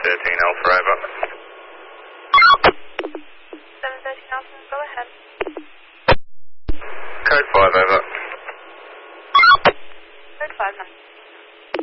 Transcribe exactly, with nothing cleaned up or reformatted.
thirteen Alpha, over. seven thirteen Alpha, go ahead. Code five, over.